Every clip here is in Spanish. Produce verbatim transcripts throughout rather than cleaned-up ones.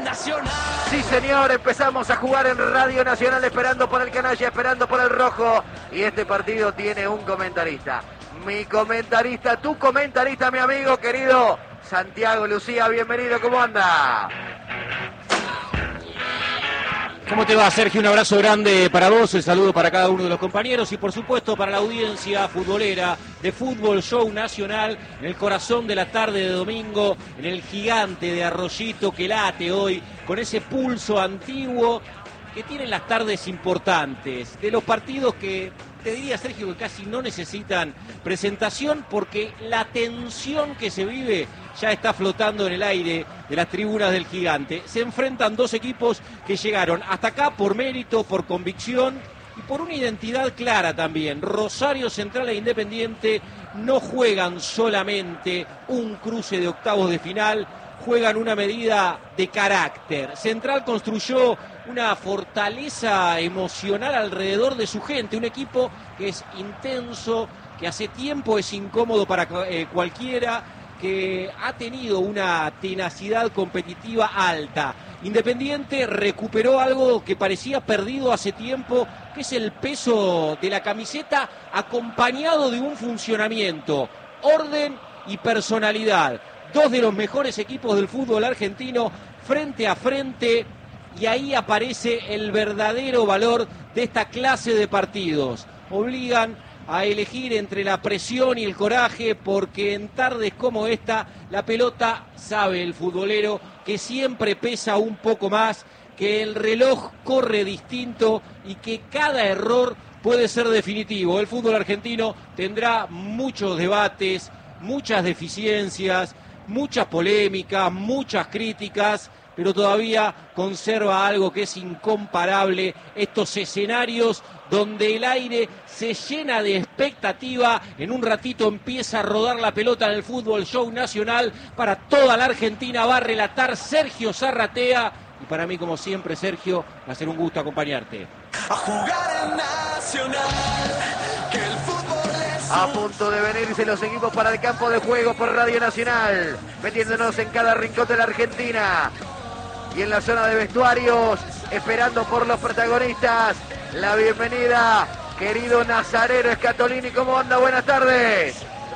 Nacional. Sí, señor, empezamos a jugar en Radio Nacional, esperando por el canalla, esperando por el rojo. Y este partido tiene un comentarista. Mi comentarista, tu comentarista, mi amigo querido Santiago Lucía. Bienvenido, ¿cómo anda? ¿Cómo te va, Sergio? Un abrazo grande para vos, el saludo para cada uno de los compañeros y por supuesto para la audiencia futbolera de Fútbol Show Nacional en el corazón de la tarde de domingo, en el gigante de Arroyito que late hoy con ese pulso antiguo que tienen las tardes importantes, de los partidos que te diría, Sergio, que casi no necesitan presentación porque la tensión que se vive ya está flotando en el aire de las tribunas del gigante. Se enfrentan dos equipos que llegaron hasta acá por mérito, por convicción y por una identidad clara también. Rosario Central e Independiente no juegan solamente un cruce de octavos de final, juegan una medida de carácter. Central construyó una fortaleza emocional alrededor de su gente, un equipo que es intenso, que hace tiempo es incómodo para eh, cualquiera, que ha tenido una tenacidad competitiva alta. Independiente recuperó algo que parecía perdido hace tiempo, que es el peso de la camiseta acompañado de un funcionamiento, orden y personalidad. Dos de los mejores equipos del fútbol argentino frente a frente, y ahí aparece el verdadero valor de esta clase de partidos. Obligan a elegir entre la presión y el coraje, porque en tardes como esta, la pelota, sabe el futbolero, que siempre pesa un poco más, que el reloj corre distinto y que cada error puede ser definitivo. El fútbol argentino tendrá muchos debates, muchas deficiencias, muchas polémicas, muchas críticas, pero todavía conserva algo que es incomparable, estos escenarios donde el aire se llena de expectativa. En un ratito empieza a rodar la pelota en el Fútbol Show Nacional. Para toda la Argentina va a relatar Sergio Zarratea. Y para mí, como siempre, Sergio, va a ser un gusto acompañarte. A jugar en Nacional, que el fútbol es... A punto de venirse los equipos para el campo de juego por Radio Nacional, metiéndonos en cada rincón de la Argentina y en la zona de vestuarios, esperando por los protagonistas. La bienvenida, querido Nazareno Scatolini. ¿Cómo anda? Buenas tardes.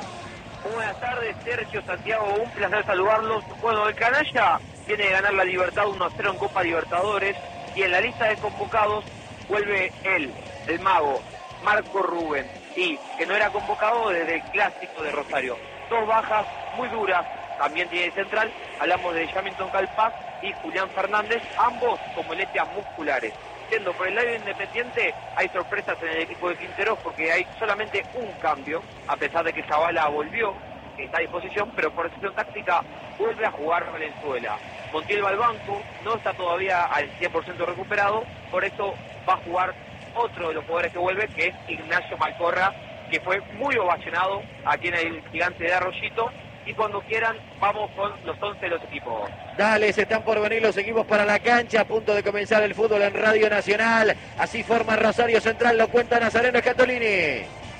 Buenas tardes, Sergio, Santiago, un placer saludarlos. Bueno, el canalla viene de ganar la Libertad uno a cero en Copa Libertadores y en la lista de convocados vuelve él, el mago, Marco Rubén, y que no era convocado desde el clásico de Rosario. Dos bajas muy duras, también tiene central, hablamos de Jamilton Calpaz y Julián Fernández, ambos con molestias musculares. Siendo por el lado independiente, hay sorpresas en el equipo de Quinteros porque hay solamente un cambio, a pesar de que Zavala volvió, que está a disposición, pero por decisión táctica vuelve a jugar Valenzuela. Montiel va al banco, no está todavía al cien por ciento recuperado, por eso va a jugar otro de los jugadores que vuelve, que es Ignacio Malcorra, que fue muy ovacionado aquí en el gigante de Arroyito. Y cuando quieran, vamos con los once de los equipos. Dale, se están por venir los equipos para la cancha, a punto de comenzar el fútbol en Radio Nacional. Así forma Rosario Central, lo cuenta Nazareno Scatolini.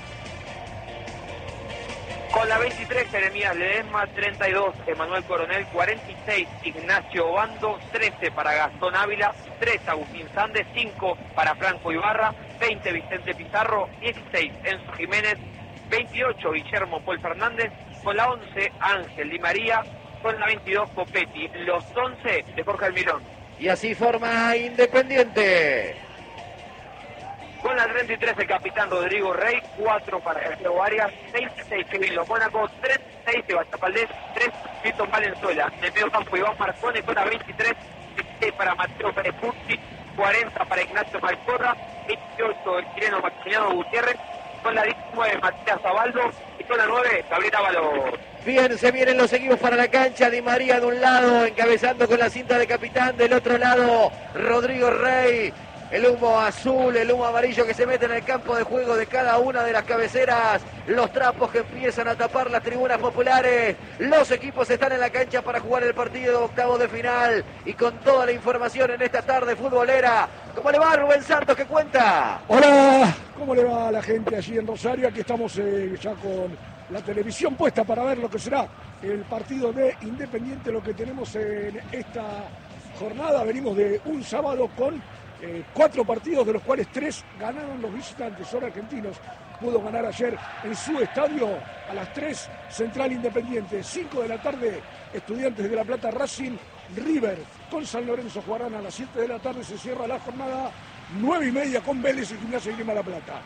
Con la veintitrés, Jeremías Ledesma, treinta y dos, Emanuel Coronel, cuarenta y seis, Ignacio Obando, trece para Gastón Ávila, tres, Agustín Sández, cinco para Franco Ibarra, veinte, Vicente Pizarro, dieciséis, Enzo Jiménez, veintiocho, Guillermo Paul Fernández, con la once, Ángel Di María, con la veintidós, Copetti, los once de Jorge Almirón. Y así forma Independiente. Con la treinta y tres, el capitán Rodrigo Rey, cuatro para Santiago Arias, veintiséis, Kevin Mónaco, treinta y seis, Sebastián Valdés, tres, Milton Valenzuela. En el medio campo, Iván Marcone con la veintitrés, veintiséis para Mateo Pérez Pucci, cuarenta para Ignacio Malcorra, veintiocho, el chileno Maximiliano Gutiérrez, con la diecinueve, Matías Zabaldo, y con la nueve, Gabriel Ábalos. Bien, se vienen los equipos para la cancha. Di María de un lado, encabezando con la cinta de capitán. Del otro lado, Rodrigo Rey. El humo azul, el humo amarillo que se mete en el campo de juego de cada una de las cabeceras. Los trapos que empiezan a tapar las tribunas populares. Los equipos están en la cancha para jugar el partido de octavos de final. Y con toda la información en esta tarde futbolera. ¿Cómo le va, Rubén Santos? ¿Qué cuenta? Hola, ¿cómo le va a la gente allí en Rosario? Aquí estamos eh, ya con la televisión puesta para ver lo que será el partido de Independiente, lo que tenemos en esta jornada. Venimos de un sábado con eh, cuatro partidos, de los cuales tres ganaron los visitantes. Son argentinos. Pudo ganar ayer en su estadio a las tres, Central Independiente. cinco de la tarde, Estudiantes de La Plata, Racing, River con San Lorenzo jugarán a las siete de la tarde. Se cierra la jornada, nueve y media con Vélez y Gimnasia de Grima La Plata.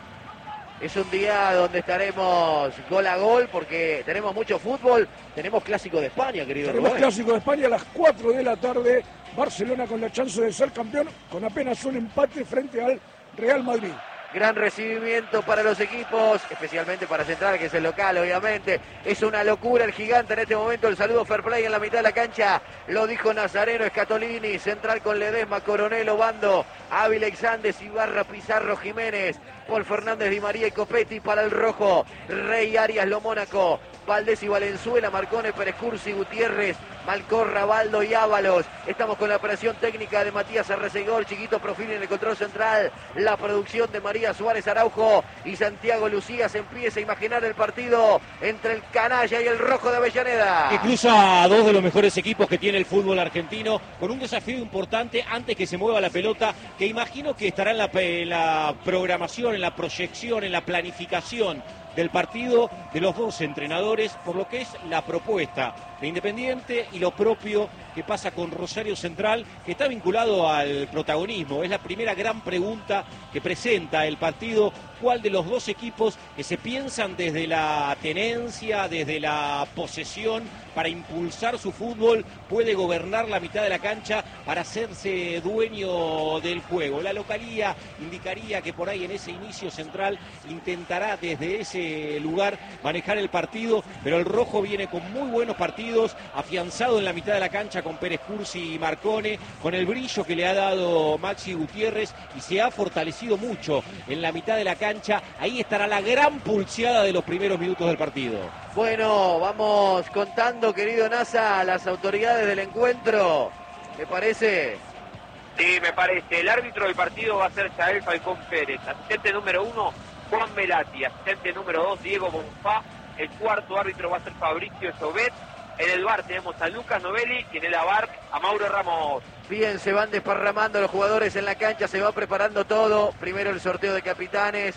Es un día donde estaremos gol a gol porque tenemos mucho fútbol. Tenemos Clásico de España, querido Tenemos Rubén. Clásico de España a las cuatro de la tarde. Barcelona con la chance de ser campeón con apenas un empate frente al Real Madrid. Gran recibimiento para los equipos, especialmente para Central, que es el local, obviamente. Es una locura el gigante en este momento. El saludo fair play en la mitad de la cancha. Lo dijo Nazareno, Scatolini. Central con Ledesma, Coronel, Obando, Ávila, Exandes, Ibarra, Pizarro, Jiménez, Paul Fernández, Di María y Copetti para el rojo. Rey, Arias, Lo Mónaco, Valdés y Valenzuela, Marcone, Pérez Cursi, Gutiérrez, Malcorra, Baldo y Ábalos. Estamos con la operación técnica de Matías Arrecegol, Chiquito Profil en el control central. La producción de María Suárez Araujo y Santiago Lucía. Se empieza a imaginar el partido entre el canalla y el rojo de Avellaneda. Que cruza a dos de los mejores equipos que tiene el fútbol argentino, con un desafío importante antes que se mueva la pelota, que imagino que estará en la, en la programación, en la proyección, en la planificación del partido de los dos entrenadores, por lo que es la propuesta de Independiente y lo propio que pasa con Rosario Central, que está vinculado al protagonismo. Es la primera gran pregunta que presenta el partido: ¿cuál de los dos equipos que se piensan desde la tenencia, desde la posesión, para impulsar su fútbol, puede gobernar la mitad de la cancha para hacerse dueño del juego? La localía indicaría que por ahí en ese inicio Central intentará desde ese lugar manejar el partido, pero el rojo viene con muy buenos partidos, afianzado en la mitad de la cancha con Pérez Cursi y Marcone, con el brillo que le ha dado Maxi Gutiérrez, y se ha fortalecido mucho en la mitad de la cancha. Ahí estará la gran pulseada de los primeros minutos del partido. Bueno, vamos contando, querido Nasa, a las autoridades del encuentro. ¿Te parece? Sí, me parece. El árbitro del partido va a ser Yael Falcón Pérez. Asistente número uno, Juan Velati. Asistente número dos, Diego Bonfá. El cuarto árbitro va a ser Fabricio Sobet. En el bar tenemos a Lucas Novelli y en el A V A R a Mauro Ramos. Bien, se van desparramando los jugadores en la cancha, se va preparando todo. Primero el sorteo de capitanes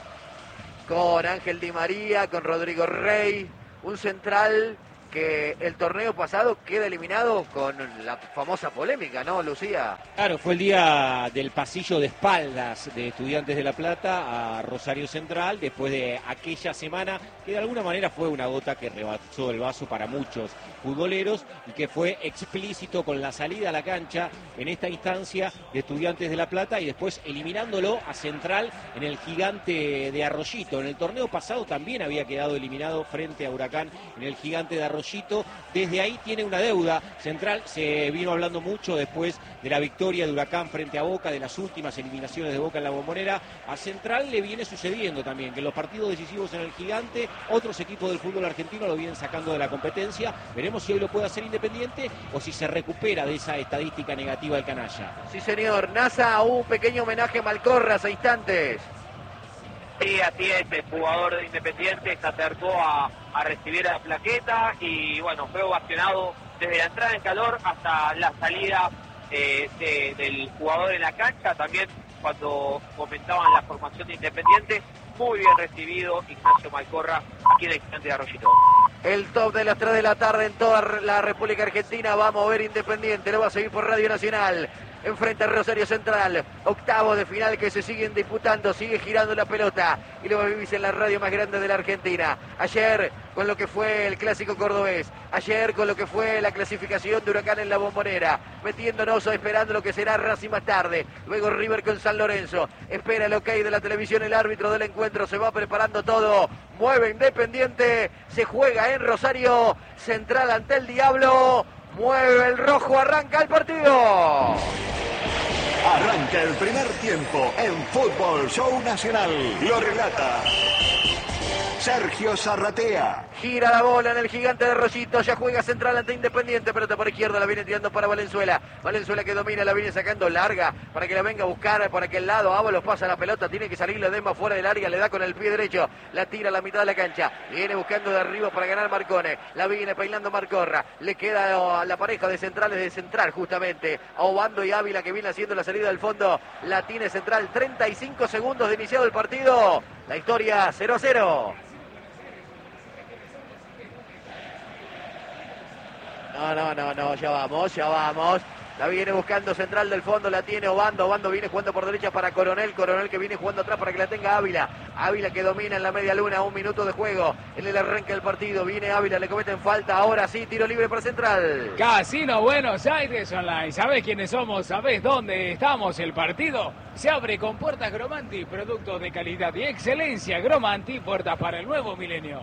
con Ángel Di María, con Rodrigo Rey. Un Central que el torneo pasado queda eliminado con la famosa polémica, ¿no, Lucía? Claro, fue el día del pasillo de espaldas de Estudiantes de La Plata a Rosario Central, después de aquella semana que de alguna manera fue una gota que rebasó el vaso para muchos futboleros y que fue explícito con la salida a la cancha en esta instancia de Estudiantes de La Plata y después eliminándolo a Central en el Gigante de Arroyito. En el torneo pasado también había quedado eliminado frente a Huracán en el Gigante de Arroyito. Desde ahí tiene una deuda. Central se vino hablando mucho después de la victoria de Huracán frente a Boca, de las últimas eliminaciones de Boca en la Bombonera. A Central le viene sucediendo también que en los partidos decisivos en el Gigante otros equipos del fútbol argentino lo vienen sacando de la competencia. Veremos si hoy lo puede hacer Independiente o si se recupera de esa estadística negativa del canalla. Sí, señor. Nasa, un pequeño homenaje a Malcorra hace instantes. Sí, así es, el jugador de Independiente se acercó a, a recibir la plaqueta y bueno, fue ovacionado desde la entrada en calor hasta la salida eh, de, del jugador en la cancha. También cuando comentaban la formación de Independiente, muy bien recibido Ignacio Malcorra aquí en el Gigante de Arroyito. El top de las tres de la tarde en toda la República Argentina va a mover Independiente, lo va a seguir por Radio Nacional. Enfrente a Rosario Central, octavo de final que se siguen disputando, sigue girando la pelota y lo vivís en la radio más grande de la Argentina. Ayer con lo que fue el clásico cordobés, ayer con lo que fue la clasificación de Huracán en la Bombonera, metiéndonos o esperando lo que será Racing más tarde, luego River con San Lorenzo, espera el ok de la televisión, el árbitro del encuentro, se va preparando todo, mueve Independiente, se juega en Rosario Central ante el Diablo. Mueve el rojo, arranca el partido. Arranca el primer tiempo en Fútbol Show Nacional. Lo relata Sergio Zarratea. Gira la bola en el gigante de Rollito, ya juega central ante Independiente, pelota por izquierda, la viene tirando para Valenzuela. Valenzuela que domina, la viene sacando larga para que la venga a buscar por aquel lado. Ábalos pasa la pelota, tiene que salir Ledesma fuera del área, le da con el pie derecho, la tira a la mitad de la cancha, viene buscando de arriba para ganar Marcone, la viene peinando Marcorra, le queda a la pareja de centrales de central justamente, a Obando y Ávila que viene haciendo la salida del fondo, la tiene central, treinta y cinco segundos de iniciado el partido, la historia cero a cero. No, no, no, no, ya vamos, ya vamos. La viene buscando central del fondo, la tiene Obando. Obando viene jugando por derecha para Coronel. Coronel que viene jugando atrás para que la tenga Ávila. Ávila que domina en la media luna, un minuto de juego. En el arranque del partido, viene Ávila, le cometen falta. Ahora sí, tiro libre para Central. Casino Buenos Aires Online. ¿Sabés quiénes somos? ¿Sabés dónde estamos? El partido se abre con puertas Gromanti. Productos de calidad y excelencia. Gromanti, puertas para el nuevo milenio.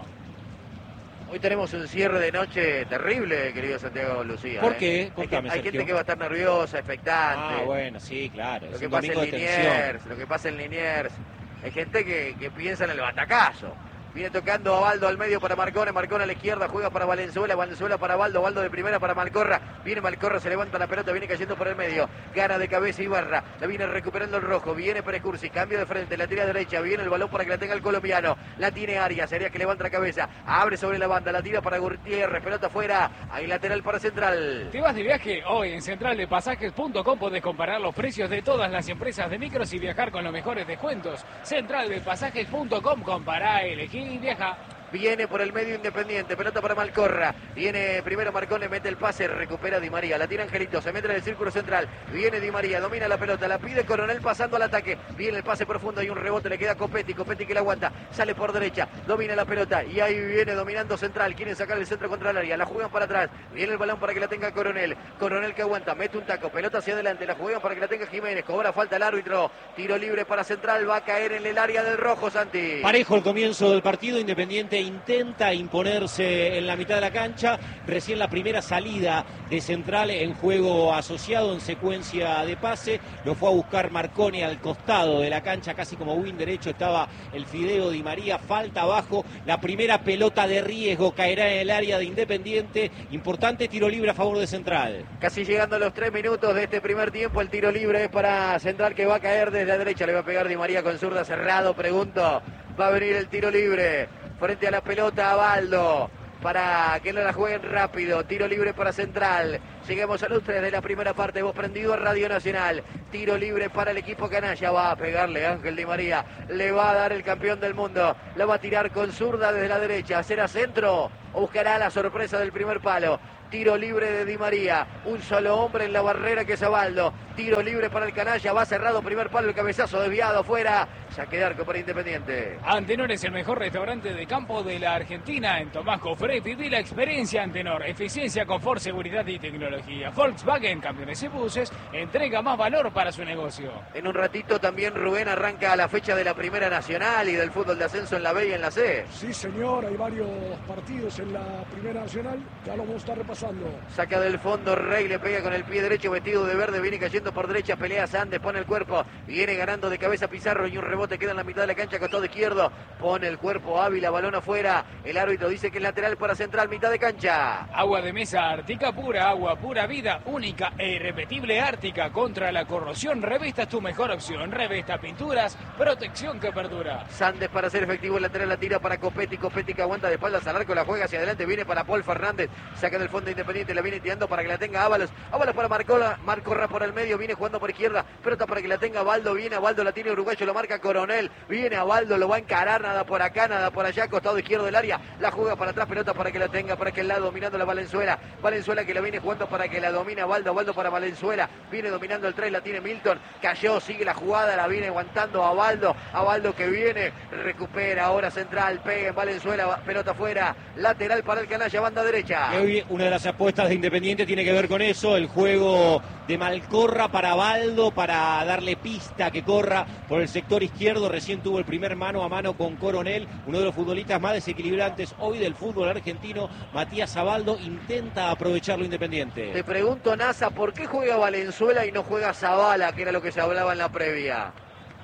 Hoy tenemos un cierre de noche terrible, querido Santiago Lucía. ¿Por ¿eh? qué? Hay, que, hay Sergio. gente que va a estar nerviosa, expectante. Ah, bueno, sí, claro. Lo Es que un pasa en domingo de Liniers, tensión. lo que pasa en Liniers. Hay gente que, que piensa en el batacazo. Viene tocando a Baldo al medio para Marcone, Marcone a la izquierda, juega para Valenzuela, Valenzuela para Baldo, Baldo de primera para Malcorra, viene Malcorra, se levanta la pelota, viene cayendo por el medio, gana de cabeza Ibarra, la viene recuperando el rojo, viene Perecursi, cambio de frente, la tira derecha, viene el balón para que la tenga el colombiano, la tiene Arias, Arias que levanta la cabeza, abre sobre la banda, la tira para Gutiérrez, pelota afuera, hay lateral para Central. ¿Te vas de viaje? Hoy en central de pasajes punto com podés comparar los precios de todas las empresas de micros y viajar con los mejores descuentos. central de pasajes punto com, compará, elegí y viaja. Viene por el medio Independiente, pelota para Malcorra, viene primero Marcone, mete el pase, recupera Di María, la tira Angelito, se mete en el círculo central, viene Di María, domina la pelota, la pide Coronel pasando al ataque, viene el pase profundo, hay un rebote, le queda Copetti, Copetti que la aguanta, sale por derecha, domina la pelota y ahí viene dominando Central, quieren sacar el centro contra el área, la juegan para atrás, viene el balón para que la tenga Coronel, Coronel que aguanta, mete un taco, pelota hacia adelante, la juegan para que la tenga Jiménez, cobra falta el árbitro, tiro libre para Central, va a caer en el área del rojo, Santi. Parejo el comienzo del partido, Independiente intenta imponerse en la mitad de la cancha, recién la primera salida de Central en juego asociado en secuencia de pase, lo fue a buscar Marcone al costado de la cancha, casi como win derecho estaba el Fideo Di María, falta abajo, la primera pelota de riesgo caerá en el área de Independiente, importante tiro libre a favor de Central. Casi llegando a los tres minutos de este primer tiempo, el tiro libre es para Central que va a caer desde la derecha, le va a pegar Di María con zurda cerrado, pregunto, va a venir el tiro libre. Frente a la pelota a Baldo, para que no la jueguen rápido, tiro libre para Central. Llegamos a los tres de la primera parte, vos prendido a Radio Nacional, tiro libre para el equipo canalla, va a pegarle Ángel Di María, le va a dar el campeón del mundo, la va a tirar con zurda desde la derecha, será centro o buscará la sorpresa del primer palo. Tiro libre de Di María, un solo hombre en la barrera que es Abaldo, tiro libre para el canalla, va cerrado, primer palo, el cabezazo desviado afuera, saque de arco para Independiente. Antenor es el mejor restaurante de campo de la Argentina. En Tomás Cofré viví la experiencia Antenor, eficiencia, confort, seguridad y tecnología. Volkswagen, camiones y buses, entrega más valor para su negocio. En un ratito también Rubén arranca la fecha de la Primera Nacional y del fútbol de ascenso en la B y en la C. Sí, señor, hay varios partidos en la Primera Nacional, ya lo vamos a estar repasando. Saca del fondo Rey, le pega con el pie derecho vestido de verde, viene cayendo por derecha, pelea Sandes, pone el cuerpo, viene ganando de cabeza Pizarro y un rebote queda en la mitad de la cancha, costado izquierdo, pone el cuerpo Ávila, balón afuera, el árbitro dice que es lateral para Central, mitad de cancha. Agua de mesa Ártica pura, agua pura vida, única e irrepetible Ártica, contra la corrosión, Revesta es tu mejor opción, Revesta pinturas, protección que perdura. Sandes para hacer efectivo el lateral, la tira para Copetti, Copetti que aguanta de espaldas al arco, la juega hacia adelante, viene para Paul Fernández, saca del fondo Independiente, la viene tirando para que la tenga Ábalos, Ábalos para Marcola, Marcorra por el medio, viene jugando por izquierda, pelota para que la tenga Baldo, viene a Baldo, la tiene Uruguayo, lo marca Coronel, viene a Baldo, lo va a encarar, nada por acá, nada por allá, costado izquierdo del área, la juega para atrás, pelota para que la tenga, para aquel lado, dominando la Valenzuela, Valenzuela que la viene jugando para que la domina Baldo, Baldo para Valenzuela, viene dominando el tres, la tiene Milton, cayó, sigue la jugada, la viene aguantando a Baldo, a Baldo que viene, recupera ahora Central, pega en Valenzuela, pelota afuera, lateral para el canalla, banda derecha. Y hoy una de las apuestas de Independiente tiene que ver con eso, el juego de Malcorra para Baldo, para darle pista que corra por el sector izquierdo, recién tuvo el primer mano a mano con Coronel, uno de los futbolistas más desequilibrantes hoy del fútbol argentino, Matías Abaldo, intenta aprovecharlo Independiente. Te pregunto, Nasa, ¿por qué juega Valenzuela y no juega Zabala, que era lo que se hablaba en la previa?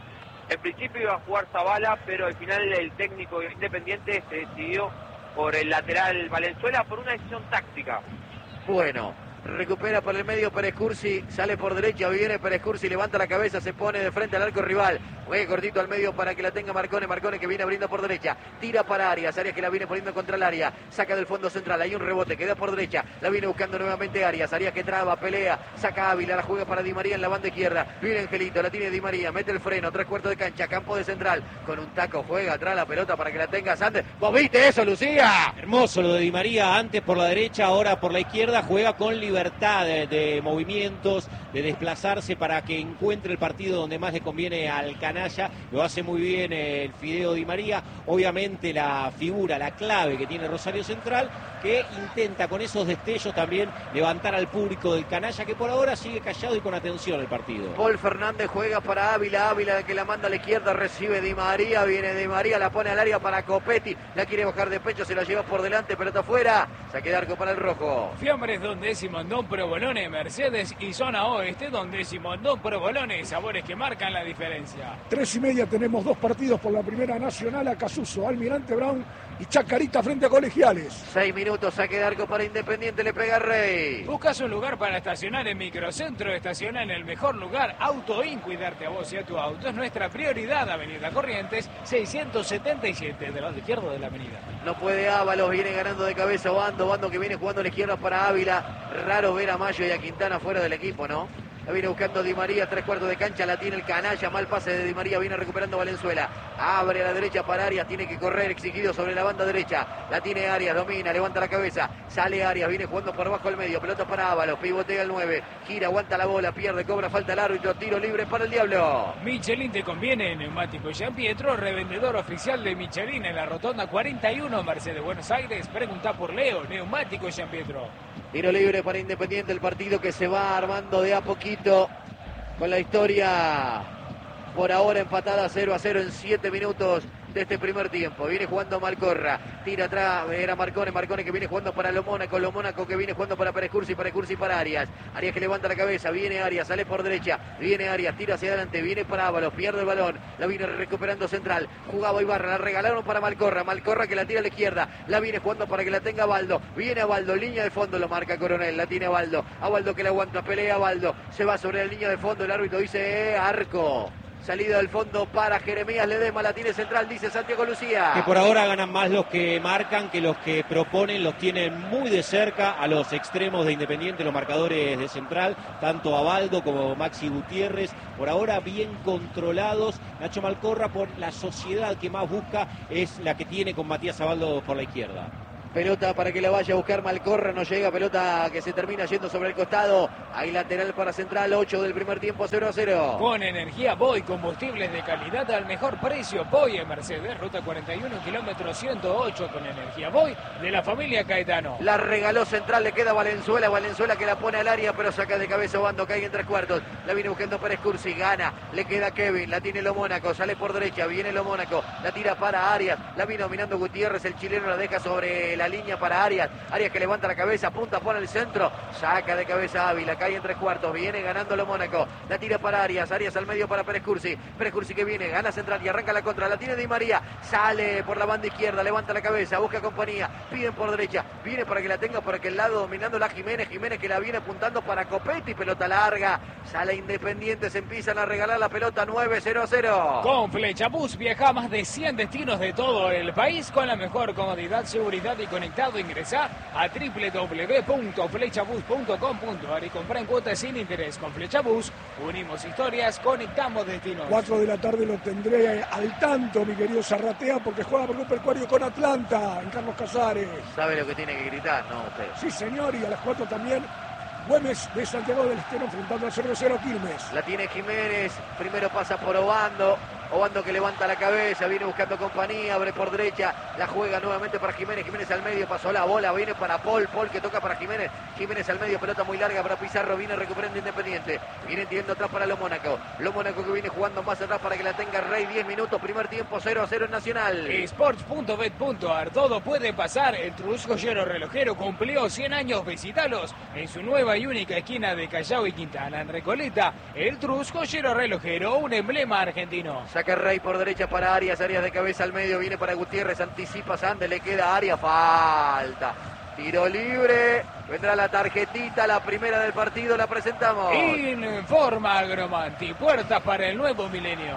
En principio iba a jugar Zavala, pero al final el técnico Independiente se decidió por el lateral Valenzuela por una decisión táctica. Bueno, recupera por el medio Pérez Cursi, sale por derecha, viene Pérez Cursi, levanta la cabeza, se pone de frente al arco rival, juega cortito al medio para que la tenga Marcone, Marcone que viene abriendo por derecha, tira para Arias, Arias que la viene poniendo contra el área, saca del fondo central, hay un rebote, queda por derecha, la viene buscando nuevamente Arias, Arias que traba, pelea, saca Ávila, la juega para Di María en la banda izquierda, viene Angelito, la tiene Di María, mete el freno, tres cuartos de cancha, campo de central, con un taco juega atrás la pelota para que la tenga Santos. ¿Vos viste eso, Lucía? Hermoso lo de Di María, antes por la derecha, ahora por la izquierda, juega con libertad de, de movimientos, de desplazarse para que encuentre el partido donde más le conviene al canalla. Lo hace muy bien el Fideo Di María, obviamente la figura, la clave que tiene Rosario Central, que intenta con esos destellos también levantar al público del canalla, que por ahora sigue callado y con atención el partido. Paul Fernández juega para Ávila, Ávila que la manda a la izquierda, recibe Di María, viene Di María, la pone al área para Copetti, la quiere bajar de pecho, se la lleva por delante, pelota afuera, saque de arco para el rojo. Fiambres Don Simondón Provolone, Mercedes y Zona Oeste Don Simondón Provolone, sabores que marcan la diferencia. Tres y media tenemos dos partidos por la Primera Nacional, Acasuso, Almirante Brown y Chacarita frente a Colegiales. Seis minutos, saque de arco para Independiente, le pega Rey. ¿Buscas un lugar para estacionar en Microcentro? Estaciona en el mejor lugar, Autoin, cuidarte a vos y a tu auto es nuestra prioridad. Avenida Corrientes, seiscientos setenta y siete, del lado izquierdo de la avenida. No puede Ábalos, viene ganando de cabeza Bando, Bando que viene jugando a la izquierda para Ávila. Raro ver a Mayo y a Quintana fuera del equipo, ¿no? La viene buscando Di María, tres cuartos de cancha, la tiene el canalla, mal pase de Di María, viene recuperando Valenzuela. Abre a la derecha para Arias, tiene que correr, exigido sobre la banda derecha. La tiene Arias, domina, levanta la cabeza, sale Arias, viene jugando por abajo al medio, pelota para Ábalos, pivotea el nueve, gira, aguanta la bola, pierde, cobra, falta el árbitro, tiro libre para el Diablo. Michelin te conviene, neumático Jean Pietro, revendedor oficial de Michelin en la rotonda cuarenta y uno, Mercedes Buenos Aires. Pregunta por Leo, neumático Jean Pietro. Tiro libre para Independiente, el partido que se va armando de a poquito con la historia por ahora empatada cero a cero en siete minutos de este primer tiempo. Viene jugando Malcorra, tira atrás, era Marcone, Marcone que viene jugando para Lo Mónaco, Lo Mónaco que viene jugando para Pérez Cursi, Pérez Cursi para Arias, Arias que levanta la cabeza, viene Arias, sale por derecha, viene Arias, tira hacia adelante, viene para Ábalos, pierde el balón, la viene recuperando Central, jugaba Ibarra, la regalaron para Malcorra, Malcorra que la tira a la izquierda, la viene jugando para que la tenga Baldo, viene a Baldo, línea de fondo lo marca Coronel, la tiene Baldo, a Baldo que la aguanta, pelea Baldo, se va sobre la línea de fondo, el árbitro dice eh, arco. Salida del fondo para Jeremías Ledesma, la tiene Central, dice Santiago Lucía. Que por ahora ganan más los que marcan que los que proponen, los tienen muy de cerca a los extremos de Independiente, los marcadores de Central, tanto a Baldo como Maxi Gutiérrez, por ahora bien controlados. Nacho Malcorra, por la sociedad que más busca, es la que tiene con Matías Abaldo por la izquierda. Pelota para que la vaya a buscar Malcorra, no llega, pelota que se termina yendo sobre el costado. Hay lateral para Central, ocho del primer tiempo, cero a cero. Con energía Boy, combustibles de calidad al mejor precio. Boy en Mercedes, ruta cuarenta y uno, kilómetro ciento ocho, con energía Boy de la familia Caetano. La regaló Central, le queda Valenzuela, Valenzuela que la pone al área, pero saca de cabeza Bando, cae en tres cuartos. La viene buscando Pérez Cursi, gana, le queda Kevin, la tiene Lo Mónaco, sale por derecha, viene Lo Mónaco, la tira para Arias, la viene dominando Gutiérrez, el chileno la deja sobre la línea para Arias, Arias que levanta la cabeza, punta, pone el centro, saca de cabeza Ávila, cae en tres cuartos, viene ganando Lo Mónaco, la tira para Arias, Arias al medio para Pérez Cursi, Pérez Cursi que viene, gana Central y arranca la contra, la tiene Di María, sale por la banda izquierda, levanta la cabeza, busca compañía, piden por derecha, viene para que la tenga por aquel lado, dominando la Jiménez, Jiménez que la viene apuntando para Copetti, pelota larga, sale Independiente, se empiezan a regalar la pelota, nueve cero a cero. Con Flechabús viaja a más de cien destinos de todo el país con la mejor comodidad, seguridad y conectado. Ingresá a doble u doble u doble u punto flechabus punto com punto ar y compra en cuotas sin interés. Con Flechabús unimos historias, conectamos destinos. Cuatro de la tarde lo tendré al tanto, mi querido Zarratea, porque juega por Grupo Pecuario con Atlanta, en Carlos Casares. ¿Sabe lo que tiene que gritar, no usted? Sí, señor, y a las cuatro también Güemes de Santiago del Estero enfrentando al cero cero Quilmes. La tiene Jiménez, primero pasa por Obando, Obando que levanta la cabeza, viene buscando compañía, abre por derecha, la juega nuevamente para Jiménez, Jiménez al medio, pasó la bola, viene para Paul, Paul que toca para Jiménez, Jiménez al medio, pelota muy larga para Pizarro, viene recuperando Independiente, viene tirando atrás para Lo Mónaco, Lo Mónaco que viene jugando más atrás para que la tenga Rey, diez minutos, primer tiempo, cero a cero en Nacional. Sports punto bet punto ar, todo puede pasar, el Trus Joyero Relojero cumplió cien años, visitalos en su nueva y única esquina de Callao y Quintana, en Recoleta, el Trus Joyero Relojero, un emblema argentino. Saca Rey por derecha para Arias, Arias de cabeza al medio, viene para Gutiérrez, anticipa Sande, le queda a Arias, falta. Tiro libre, vendrá la tarjetita, la primera del partido, la presentamos. Informa Agromanti, puertas para el nuevo milenio.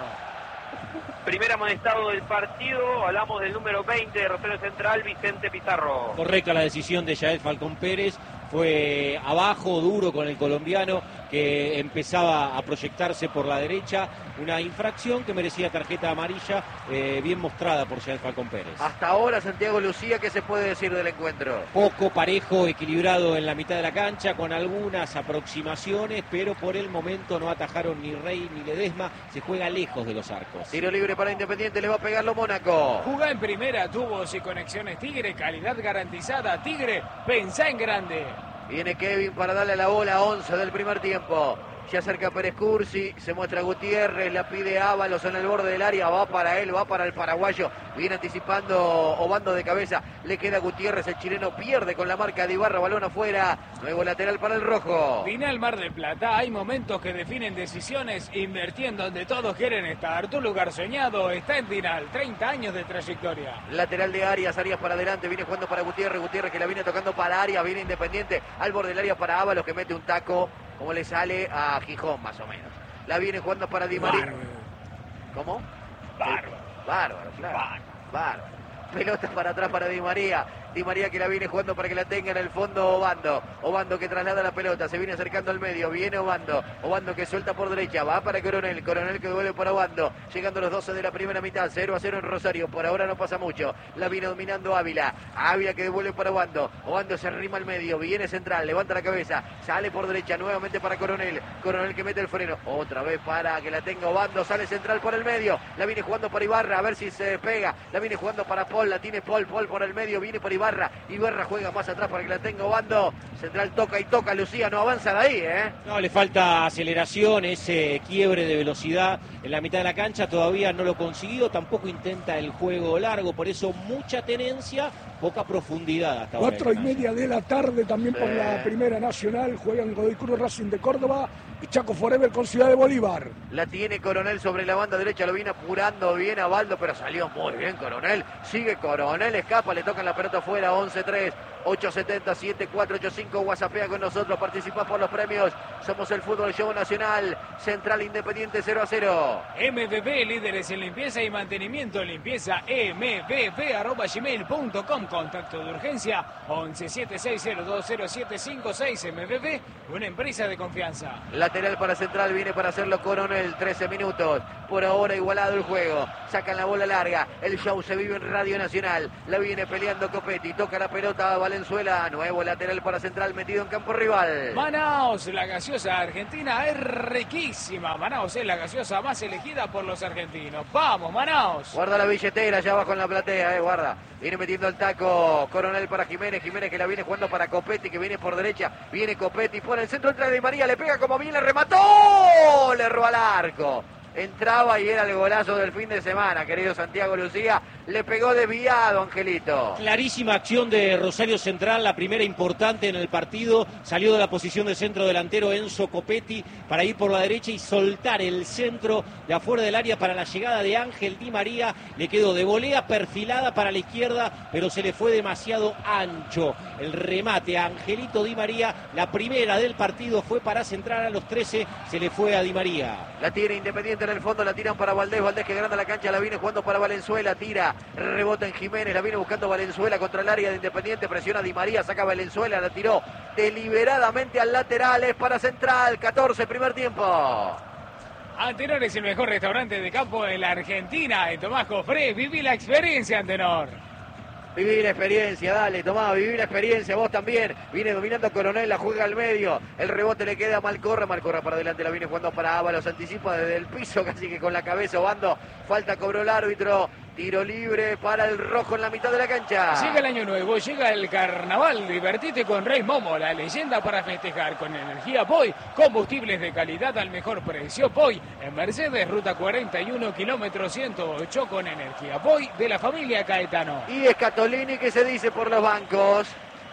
Primer amonestado del partido, hablamos del número veinte de Rosario Central, Vicente Pizarro. Correcta la decisión de Yael Falcón Pérez, fue abajo, duro con el colombiano que empezaba a proyectarse por la derecha, una infracción que merecía tarjeta amarilla, eh, bien mostrada por Yael Falcón Pérez. Hasta ahora Santiago Lucía, ¿qué se puede decir del encuentro? Poco parejo, equilibrado en la mitad de la cancha, con algunas aproximaciones, pero por el momento no atajaron ni Rey ni Ledesma, se juega lejos de los arcos. Tiro libre para Independiente, le va a pegarlo Mónaco. Jugá en primera, tubos y conexiones Tigre, calidad garantizada. Tigre, pensá en grande. Viene Kevin para darle la bola, once del primer tiempo. Se acerca Pérez Cursi, se muestra Gutiérrez, la pide Ábalos en el borde del área, va para él, va para el paraguayo, viene anticipando Obando de cabeza, le queda Gutiérrez, el chileno pierde con la marca de Ibarra, balón afuera, nuevo lateral para el rojo. Final Mar del Plata, hay momentos que definen decisiones, invirtiendo donde todos quieren estar, tu lugar soñado está en Dinal, treinta años de trayectoria. Lateral de Arias, Arias para adelante, viene jugando para Gutiérrez, Gutiérrez que la viene tocando para Arias, viene Independiente, al borde del área para Ábalos que mete un taco, como le sale a Gijón más o menos. La viene jugando para Di María. Bárbaro. ¿Cómo? Bárbaro. Bárbaro, claro. Bárbaro. Bárbaro. Pelota para atrás para Di María. Di María que la viene jugando para que la tenga en el fondo Obando. Obando que traslada la pelota, se viene acercando al medio, viene Obando. Obando que suelta por derecha, va para Coronel. Coronel que devuelve para Obando. Llegando los doce de la primera mitad, cero a cero en Rosario. Por ahora no pasa mucho. La viene dominando Ávila. Ávila que devuelve para Obando. Obando se arrima al medio, viene central, levanta la cabeza, sale por derecha nuevamente para Coronel. Coronel que mete el freno. Otra vez para que la tenga Obando, sale central por el medio. La viene jugando para Ibarra, a ver si se pega. La viene jugando para Paul, la tiene Paul, Paul por el medio, viene para Ibarra. Ibarra juega más atrás para que la tenga Obando. Central toca y toca, Lucía, no avanza de ahí, ¿eh? No, le falta aceleración, ese quiebre de velocidad en la mitad de la cancha, todavía no lo consiguió, tampoco intenta el juego largo, por eso mucha tenencia, poca profundidad hasta ahora. Cuatro y media de la tarde también por Sí. la Primera Nacional, juegan Godoy Cruz Racing de Córdoba y Chaco Forever con Ciudad de Bolívar. La tiene Coronel sobre la banda derecha, lo viene apurando bien a Baldo, pero salió muy bien Coronel. Sigue Coronel, escapa, le tocan la pelota afuera, once tres, ocho setenta, siete cuatro ocho cinco, WhatsAppea con nosotros, participa por los premios. Somos el Fútbol Show Nacional, Central Independiente cero a cero. M V B, líderes en limpieza y mantenimiento, limpieza M V B arroba gmail punto com, contacto de urgencia once siete seis cero dos cero siete cinco seis. M V B, una empresa de confianza. Lateral para Central, viene para hacerlo Coronel, trece minutos. Por ahora igualado el juego. Sacan la bola larga. El show se vive en Radio Nacional. La viene peleando Copetti. Toca la pelota a Valenzuela. Nuevo lateral para Central metido en campo rival. Manaos, la gaseosa argentina es riquísima. Manaos es la gaseosa más elegida por los argentinos. ¡Vamos, Manaos! Guarda la billetera, ya abajo en la platea, eh, guarda. Viene metiendo el taco Coronel para Jiménez. Jiménez que la viene jugando para Copetti, que viene por derecha. Viene Copetti por el centro, entra Di María, le pega como bien, le remató. Le erró al arco. Entraba y era el golazo del fin de semana, querido Santiago Lucía. Le pegó desviado, Angelito. Clarísima acción de Rosario Central, la primera importante en el partido. Salió de la posición de centro delantero Enzo Copetti para ir por la derecha y soltar el centro de afuera del área para la llegada de Ángel Di María. Le quedó de volea perfilada para la izquierda, pero se le fue demasiado ancho. El remate a Angelito Di María, la primera del partido, fue para centrar a los trece, se le fue a Di María. La tiene Independiente en el fondo, la tiran para Valdés. Valdés que agranda la cancha, la viene jugando para Valenzuela, tira. Rebota en Jiménez, la viene buscando Valenzuela contra el área de Independiente, presiona a Di María, saca Valenzuela, la tiró deliberadamente al lateral, es para Central, catorce primer tiempo. Antenor es el mejor restaurante de campo en la Argentina. En Tomás Cofré, viví la experiencia, Antenor. Viví la experiencia, dale, tomá, viví la experiencia, vos también. Viene dominando Coronel, la juega al medio. El rebote le queda a Malcorra, Malcorra para adelante, la viene jugando para Ábalos, anticipa desde el piso, casi que con la cabeza, Obando. Falta, cobró el árbitro. Tiro libre para el rojo en la mitad de la cancha. Llega el año nuevo, llega el carnaval. Divertite con Rey Momo, la leyenda para festejar. Con energía Poi, combustibles de calidad al mejor precio. Poi, en Mercedes, ruta cuarenta y uno, kilómetro ciento ocho, con energía Poi de la familia Caetano. Y Scatolini, que se dice por los bancos.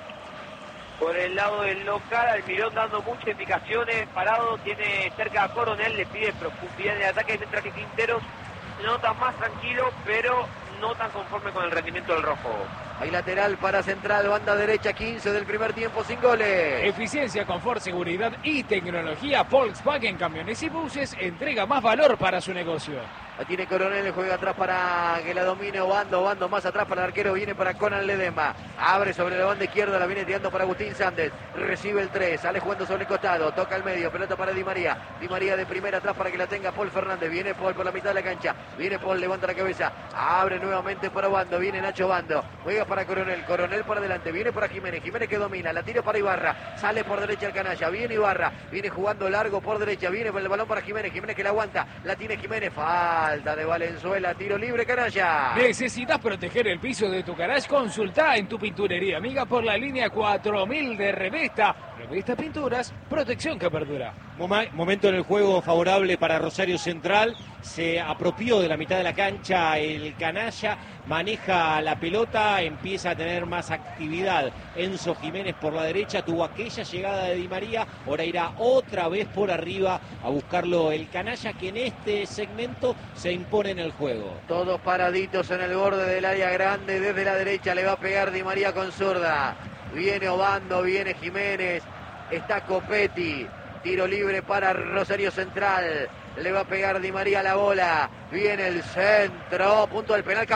Por el lado del local, Almirón dando muchas indicaciones, parado, tiene cerca a Coronel, le pide profundidad de ataque, mientras que Quinteros se nota más tranquilo, pero no tan conforme con el rendimiento del rojo. Hay lateral para Central, banda derecha, quince del primer tiempo, sin goles. Eficiencia, confort, seguridad y tecnología. Volkswagen Camiones y Buses entrega más valor para su negocio. La tiene Coronel, juega atrás para que la domine Obando, Obando más atrás para el arquero, viene para Conan Ledesma, abre sobre la banda izquierda, la viene tirando para Agustín Sández, recibe el tres, sale jugando sobre el costado, toca el medio, pelota para Di María, Di María de primera atrás para que la tenga Paul Fernández, viene Paul por la mitad de la cancha, viene Paul, levanta la cabeza, abre nuevamente para Obando, viene Nacho Obando, juega para Coronel, Coronel para adelante, viene para Jiménez, Jiménez que domina, la tira para Ibarra, sale por derecha el canalla, viene Ibarra, viene jugando largo por derecha, viene por el balón para Jiménez, Jiménez que la aguanta, la tiene Jiménez, falta de Valenzuela, tiro libre, canalla. ¿Necesitas proteger el piso de tu garage? Consulta en tu pinturería amiga por la línea cuatro mil de Revesta. Revesta Pinturas, protección que perdura. Momento en el juego favorable para Rosario Central, se apropió de la mitad de la cancha el canalla, maneja la pelota, empieza a tener más actividad. Enzo Jiménez por la derecha, tuvo aquella llegada de Di María, ahora irá otra vez por arriba a buscarlo el canalla, que en este segmento se impone en el juego. Todos paraditos en el borde del área grande, desde la derecha le va a pegar Di María con zurda. Viene Obando, viene Jiménez, está Copetti, tiro libre para Rosario Central, le va a pegar Di María la bola, viene el centro, punto del penal,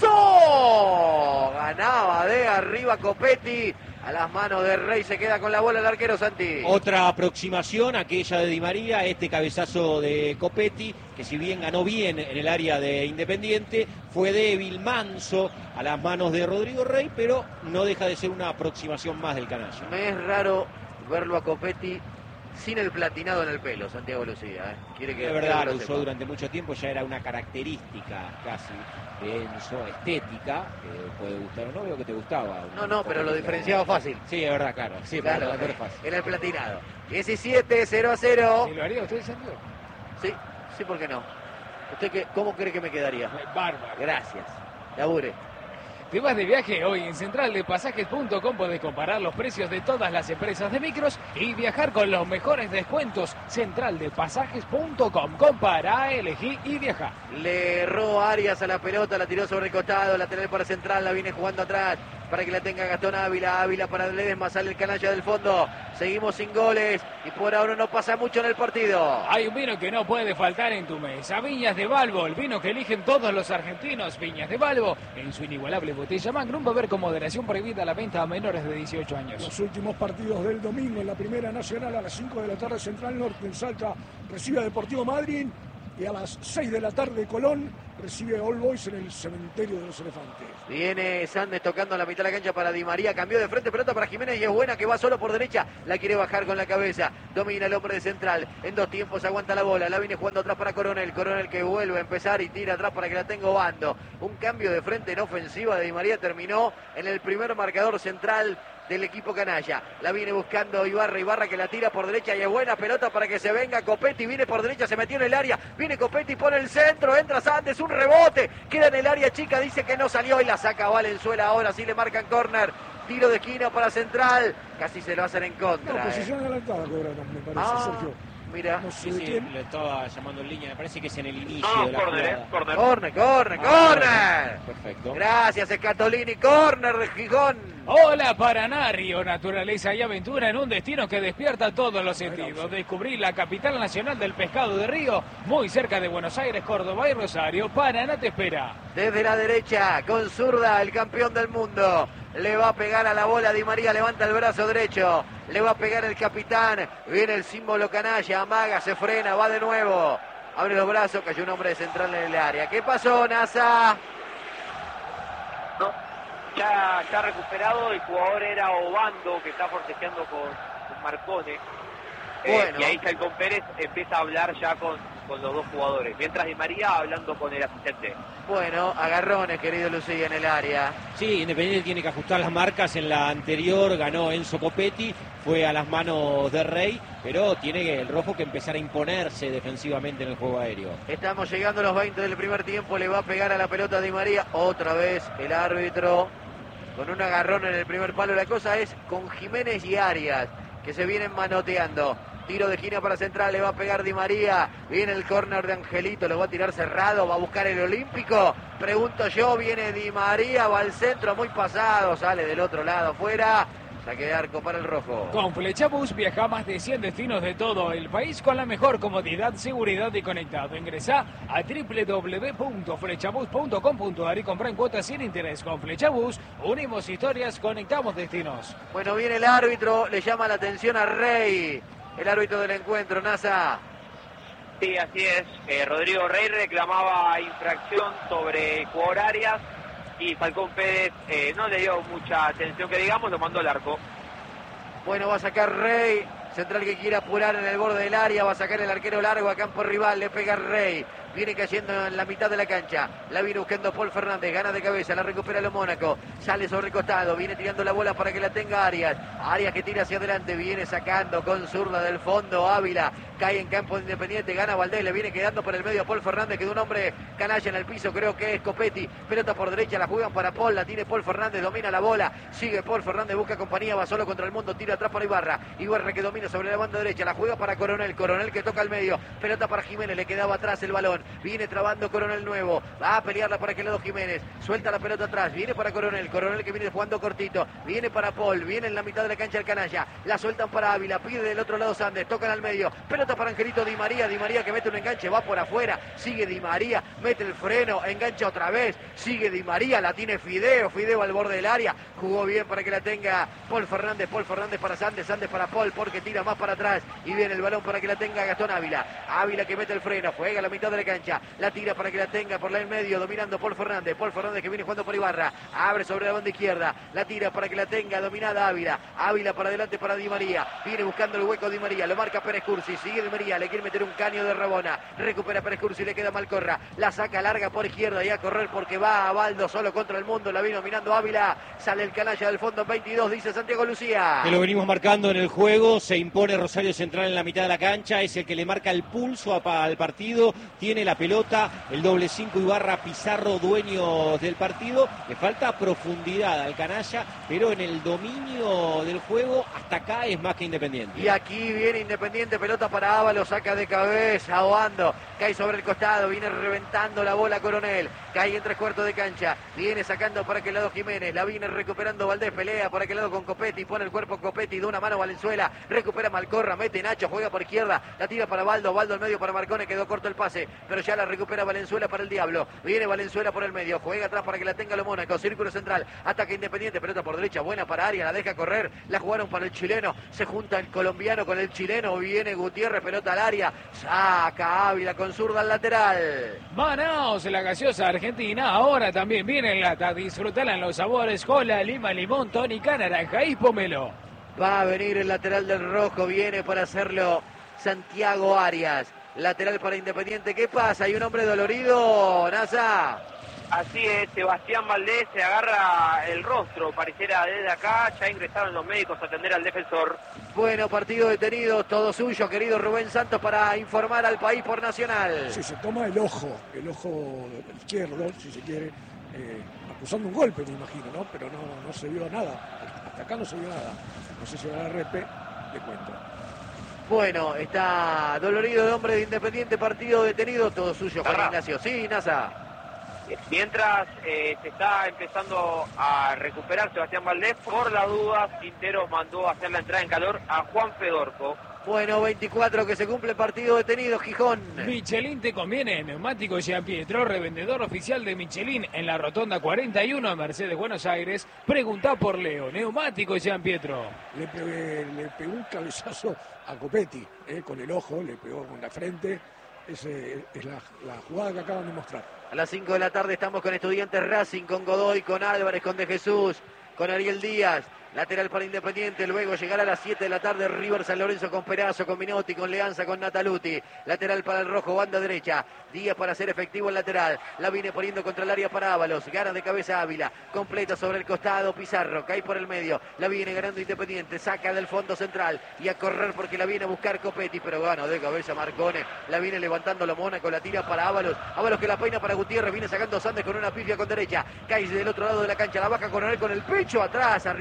cabezazo, ganaba de arriba Copetti, a las manos de Rey, se queda con la bola el arquero Santi. Otra aproximación, aquella de Di María, este cabezazo de Copetti, que si bien ganó bien en el área de Independiente, fue débil, manso, a las manos de Rodrigo Rey, pero no deja de ser una aproximación más del canalla. Me es raro verlo a Copetti sin el platinado en el pelo, Santiago Lucía. ¿eh? Quiere que de verdad lo lo usó sepa. durante mucho tiempo, ya era una característica casi de Enzo, estética, que puede gustar o no, veo que te gustaba. No, no, pero lo diferenciaba fácil. Sí, es verdad, claro. Sí, Claro, claro, es fácil. en el platinado. diecisiete, cero a cero. ¿Y lo haría usted, Santiago? Sí, sí, ¿por qué no? ¿Usted qué, cómo cree que me quedaría? Bárbaro. Gracias. Labure. ¿Te vas de viaje? Hoy en central de pasajes punto com podés comparar los precios de todas las empresas de micros y viajar con los mejores descuentos. central de pasajes punto com. Compara, elegí y viaja. Le erró Arias a la pelota, la tiró sobre el costado, lateral para Central, la viene jugando atrás para que la tenga Gastón Ávila, Ávila para Ledesma, sale el canalla del fondo, seguimos sin goles y por ahora no pasa mucho en el partido. Hay un vino que no puede faltar en tu mesa, Viñas de Balbo, el vino que eligen todos los argentinos. Viñas de Balbo, en su inigualable botella Magnum, beber con moderación, prohibida la venta a menores de dieciocho años. Los últimos partidos del domingo en la Primera Nacional a las cinco de la tarde, Central Norte en Salta recibe a Deportivo Madryn y a las seis de la tarde Colón recibe a All Boys en el Cementerio de los Elefantes. Viene Sández tocando la mitad de la cancha para Di María, cambió de frente, pelota para Jiménez y es buena, que va solo por derecha, la quiere bajar con la cabeza, domina el hombre de Central, en dos tiempos aguanta la bola, la viene jugando atrás para Coronel, Coronel que vuelve a empezar y tira atrás para que la tenga Obando. Un cambio de frente en ofensiva de Di María terminó en el primer marcador central del equipo canalla. La viene buscando Ibarra, Ibarra que la tira por derecha y es buena pelota para que se venga Copetti, viene por derecha, se metió en el área, viene Copetti por el centro, entra Sández, un rebote, queda en el área chica, dice que no salió y la saca Valenzuela, ahora sí le marcan córner, tiro de esquina para Central, casi se lo hacen en contra. No, eh. posición adelantada cobraron, me parece, Ah, Sergio. mira, No sé Sí, de sí, quién. lo estaba llamando en línea, me parece que es en el inicio No, de la córner, eh, jugada. córner. córner, córner, Ah, córner. Perfecto. Gracias, Escatolini, córner de Gijón. Hola Paraná, Río, naturaleza y aventura en un destino que despierta todos los sentidos. Descubrí la capital nacional del pescado de Río, muy cerca de Buenos Aires, Córdoba y Rosario. Paraná te espera. Desde la derecha, con zurda, el campeón del mundo. Le va a pegar a la bola Di María, levanta el brazo derecho. Le va a pegar el capitán. Viene el símbolo canalla, amaga, se frena, va de nuevo. Abre los brazos, cayó un hombre de Central en el área. ¿Qué pasó, Nasa? No, ya, ya recuperado, el jugador era Obando, que está forcejeando con, con Marcone. Eh, Bueno. y ahí Salcón Pérez empieza a hablar ya con, con los dos jugadores, mientras Di María hablando con el asistente. Bueno, agarrones, querido Lucía, en el área. Sí, Independiente tiene que ajustar las marcas. En la anterior ganó Enzo Copetti, fue a las manos de Rey, pero tiene el rojo que empezar a imponerse defensivamente en el juego aéreo. Estamos llegando a los veinte del primer tiempo, le va a pegar a la pelota Di María. Otra vez el árbitro con un agarrón en el primer palo. La cosa es con Jiménez y Arias, que se vienen manoteando. Tiro de esquina para Central, le va a pegar Di María. Viene el córner de Angelito, lo va a tirar cerrado, va a buscar el Olímpico. Pregunto yo, viene Di María, va al centro, muy pasado, sale del otro lado, fuera. Saque de arco para el rojo. Con Flechabús viaja a más de cien destinos de todo el país con la mejor comodidad, seguridad y conectado. Ingresá a doble u doble u doble u punto flechabús punto com punto a r y compra en cuotas sin interés. Con Flechabús unimos historias, conectamos destinos. Bueno, viene el árbitro, le llama la atención a Rey, el árbitro del encuentro, Nasa. Sí, así es. Eh, Rodrigo Rey reclamaba infracción sobre Jugador Arias y Falcón Pérez eh, no le dio mucha atención, que digamos, lo mandó al arco. Bueno, va a sacar Rey. Central que quiere apurar en el borde del área, va a sacar el arquero largo a campo rival, le pega Rey. Viene cayendo en la mitad de la cancha. La viene buscando Paul Fernández. Gana de cabeza. La recupera lo Mónaco. Sale sobre el costado. Viene tirando la bola para que la tenga Arias. Arias que tira hacia adelante. Viene sacando con zurda del fondo. Ávila. Cae en campo de Independiente. Gana Valdés. Le viene quedando por el medio a Paul Fernández. Quedó un hombre canalla en el piso. Creo que es Copetti. Pelota por derecha. La juegan para Paul. La tiene Paul Fernández. Domina la bola. Sigue Paul Fernández. Busca compañía. Va solo contra el mundo. Tira atrás para Ibarra. Ibarra que domina sobre la banda derecha. La juega para Coronel. Coronel que toca al medio. Pelota para Jiménez. Le quedaba atrás el balón. Viene trabando Coronel nuevo, va a pelearla para aquel lado Jiménez, suelta la pelota atrás, viene para Coronel, Coronel que viene jugando cortito, viene para Paul, viene en la mitad de la cancha el canalla, la sueltan para Ávila, pide del otro lado Sandes, tocan al medio, pelota para Angelito Di María, Di María que mete un enganche, va por afuera, sigue Di María, mete el freno, engancha otra vez, sigue Di María, la tiene Fideo, Fideo al borde del área, jugó bien para que la tenga Paul Fernández, Paul Fernández para Sandes, Sandes para Paul, porque tira más para atrás, y viene el balón para que la tenga Gastón Ávila, Ávila que mete el freno, juega a la mitad de la cancha, la tira para que la tenga por la en medio, dominando Paul Fernández, Paul Fernández que viene jugando por Ibarra, abre sobre la banda izquierda, la tira para que la tenga dominada Ávila, Ávila para adelante para Di María, viene buscando el hueco Di María, lo marca Pérez Cursi, sigue Di María, le quiere meter un caño de Rabona, recupera Pérez Cursi, le queda Malcorra, la saca larga por izquierda y a correr porque va a Baldo solo contra el mundo, la vino dominando Ávila, sale el canalla del fondo veintidós, dice Santiago Lucía. Que lo venimos marcando en el juego, se impone Rosario Central en la mitad de la cancha, es el que le marca el pulso al partido, tiene la pelota, el doble cinco Ibarra, Pizarro, dueños del partido, le falta profundidad al canalla, pero en el dominio del juego hasta acá es más que Independiente. Y aquí viene Independiente, pelota para Ávalo, saca de cabeza, ahogando, cae sobre el costado, viene reventando la bola Coronel, cae en tres cuartos de cancha, viene sacando para aquel lado Jiménez, la viene recuperando Valdés, pelea por aquel lado con Copetti, pone el cuerpo Copetti, de una mano Valenzuela, recupera Malcorra, mete Nacho, juega por izquierda, la tira para Baldo, Baldo al medio para Marcone, quedó corto el pase, pero ya la recupera Valenzuela para el Diablo, viene Valenzuela por el medio, juega atrás para que la tenga lo Mónaco, círculo central, ataque Independiente, pelota por derecha, buena para Arias, la deja correr, la jugaron para el chileno, se junta el colombiano con el chileno, viene Gutiérrez, pelota al área, saca Ávila con zurda al lateral. Manaos, la gaseosa argentina, ahora también viene en lata, disfrutala en los sabores, cola, lima, limón, tónica, naranja y pomelo. Va a venir el lateral del rojo, viene para hacerlo Santiago Arias, lateral para Independiente, ¿qué pasa? ¿Hay un hombre dolorido, Nasa? Así es, Sebastián Valdés se agarra el rostro, pareciera desde acá, ya ingresaron los médicos a atender al defensor. Bueno, partido detenido, todo suyo, querido Rubén Santos, para informar al país por Nacional. Sí, se toma el ojo, el ojo izquierdo, si se quiere, eh, acusando un golpe, me imagino, ¿no? Pero no, no se vio nada, hasta acá no se vio nada. No sé si va a R P, le cuento. Bueno, está dolorido el hombre de Independiente, partido detenido, todo suyo, Juan Ignacio. Sí, Nasa. Mientras eh, se está empezando a recuperar Sebastián Valdés, por las dudas, Quintero mandó a hacer la entrada en calor a Juan Fedorco. Bueno, veinticuatro que se cumple partido detenido, Gijón. Michelin te conviene, neumático Jean Pietro, revendedor oficial de Michelin en la Rotonda cuarenta y uno de Mercedes, Buenos Aires. Preguntá por Leo, neumático Jean Pietro. Le, pegué, le pegó un cabezazo a Copetti, eh, con el ojo, le pegó con la frente. Esa es la, la jugada que acaban de mostrar. A las cinco de la tarde estamos con Estudiantes Racing, con Godoy, con Álvarez, con De Jesús, con Ariel Díaz. Lateral para Independiente, luego llegará a las siete de la tarde River San Lorenzo con Perazo, con Minotti, con Leanza, con Nataluti. Lateral para el rojo, banda derecha. Díaz para hacer efectivo el lateral. La viene poniendo contra el área para Ábalos. Gana de cabeza Ávila. Completa sobre el costado Pizarro. Cae por el medio. La viene ganando Independiente. Saca del fondo central. Y a correr porque la viene a buscar Copetti. Pero gana de cabeza Marcone. La viene levantando la Mónaco. La tira para Ábalos. Ábalos que la peina para Gutiérrez. Viene sacando Sandes con una pifia con derecha. Cae del otro lado de la cancha. La baja Coronel con el pecho atrás. Arriesgado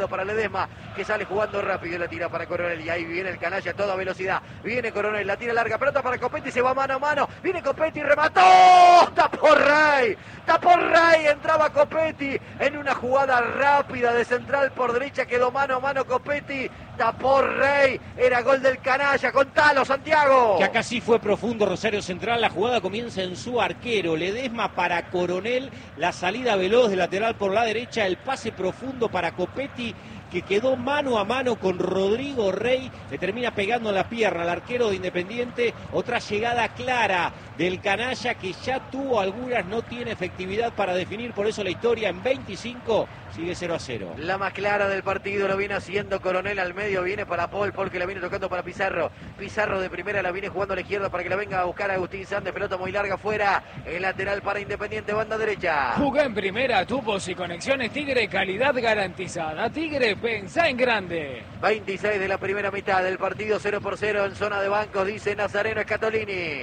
para Ledesma, que sale jugando rápido y la tira para Coronel. Y ahí viene el canalla a toda velocidad. Viene Coronel, la tira larga, pelota para Copetti, se va mano a mano. Viene Copetti, remató. Tapó Rey. Tapó Rey, entraba Copetti en una jugada rápida de central por derecha. Quedó mano a mano Copetti. Tapó Rey. Era gol del canalla. Contalo, Santiago. Que acá sí fue profundo Rosario Central. La jugada comienza en su arquero. Ledesma para Coronel. La salida veloz de lateral por la derecha. El pase profundo para Copetti, que quedó mano a mano con Rodrigo Rey. Le termina pegando en la pierna al arquero de Independiente. Otra llegada clara del canalla, que ya tuvo algunas, no tiene efectividad para definir. Por eso la historia en veinticinco sigue cero a cero. La más clara del partido lo viene haciendo Coronel al medio. Viene para Paul, Paul que la viene tocando para Pizarro. Pizarro de primera la viene jugando a la izquierda para que la venga a buscar a Agustín Sández. Pelota muy larga afuera. El lateral para Independiente, banda derecha. Jugá en primera, tubos y conexiones Tigre, calidad garantizada. Tigre, pensá en grande. veintiséis de la primera mitad del partido, cero por cero en zona de bancos, dice Nazareno Scatolini.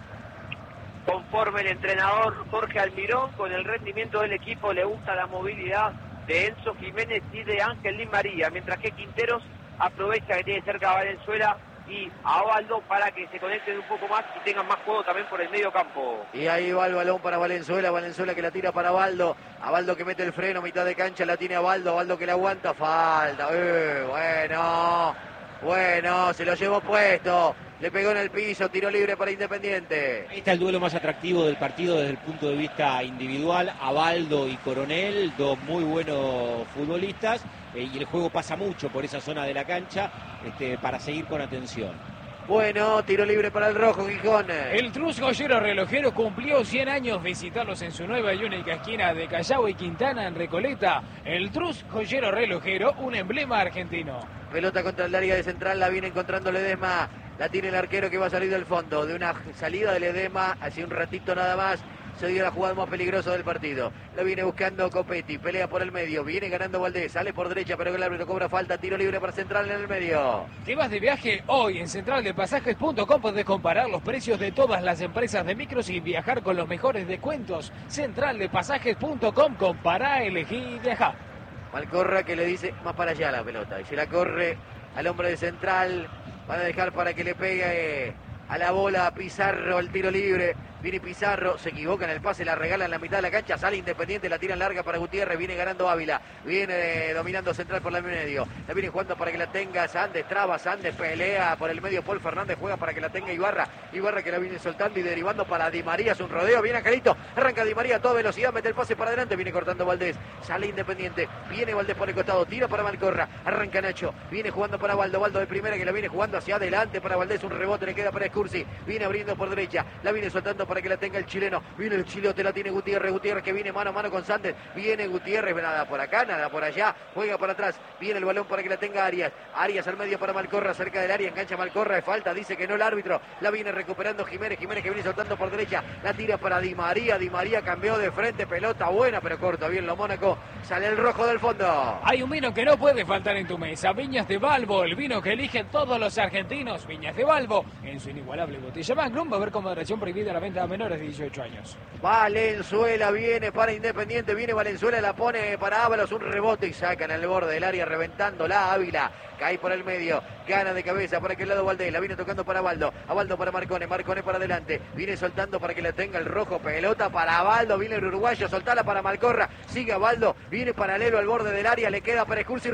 Conforme el entrenador Jorge Almirón, con el rendimiento del equipo le gusta la movilidad de Enzo Jiménez y de Ángel Di María, mientras que Quinteros aprovecha que tiene cerca a Valenzuela y a Ovaldo para que se conecten un poco más y tengan más juego también por el medio campo. Y ahí va el balón para Valenzuela, Valenzuela que la tira para Abaldo, Abaldo que mete el freno, mitad de cancha la tiene Abaldo, Abaldo que la aguanta, falta, eh, bueno, bueno, se lo llevó puesto, le pegó en el piso, tiro libre para Independiente. Ahí está el duelo más atractivo del partido desde el punto de vista individual. Abaldo y Coronel, dos muy buenos futbolistas, eh, y el juego pasa mucho por esa zona de la cancha, este, para seguir con atención. Bueno, tiro libre para el rojo, Gijón. El Trus Joyero Relojero cumplió cien años. Visitarlos en su nueva y única esquina de Callao y Quintana en Recoleta. El Trus Joyero Relojero, un emblema argentino. Pelota contra el área de central, la viene encontrando Ledesma. La tiene el arquero que va a salir del fondo. De una salida de Ledesma, hace un ratito nada más, se dio la jugada más peligrosa del partido. La viene buscando Copetti, pelea por el medio, viene ganando Valdés, sale por derecha, pero el árbitro cobra falta, tiro libre para Central en el medio. ¿Te vas de viaje? Hoy en central de pasajes punto com podés comparar los precios de todas las empresas de micros y viajar con los mejores descuentos. central de pasajes punto com, compará, elegí y viajá. Malcorra que le dice más para allá la pelota y se la corre al hombre de Central. Van a dejar para que le pegue a la bola a Pizarro, el tiro libre. Viene Pizarro, se equivoca en el pase, la regala en la mitad de la cancha, sale Independiente, la tira en larga para Gutiérrez, viene ganando Ávila, viene dominando Central por el medio, la viene jugando para que la tenga Sández, traba Sández, pelea por el medio Paul Fernández, juega para que la tenga Ibarra, Ibarra que la viene soltando y derivando para Di María, es un rodeo, viene Angelito, arranca Di María a toda velocidad, mete el pase para adelante, viene cortando Valdés, sale Independiente, viene Valdés por el costado, tira para Malcorra, arranca Nacho, viene jugando para Valdo, Valdo de primera que la viene jugando hacia adelante para Valdés, un rebote le queda para Escursi, viene abriendo por derecha, la viene soltando para que la tenga el chileno, viene el chilote, la tiene Gutiérrez, Gutiérrez que viene mano a mano con Sández, viene Gutiérrez, nada por acá, nada por allá, juega para atrás, viene el balón para que la tenga Arias, Arias al medio para Malcorra, cerca del área, engancha Malcorra, de falta, dice que no el árbitro, la viene recuperando Jiménez, Jiménez que viene soltando por derecha, la tira para Di María, Di María cambió de frente, pelota buena, pero corta bien lo Mónaco, sale el rojo del fondo. Hay un vino que no puede faltar en tu mesa, Viñas de Balbo, el vino que eligen todos los argentinos, Viñas de Balbo, en su inigualable botella Magnum, va a haber con moderación prohibida la venta a menores de dieciocho años. Valenzuela viene para Independiente, viene Valenzuela, la pone para Ábalos, un rebote y sacan al borde del área reventándola, Ávila, cae por el medio, gana de cabeza para aquel lado Valdés, la viene tocando para Abaldo, Abaldo para Marcone, Marcone para adelante, viene soltando para que la tenga el rojo, pelota para Abaldo, viene el uruguayo, soltala para Malcorra, sigue Abaldo, viene paralelo al borde del área, le queda para Escursi y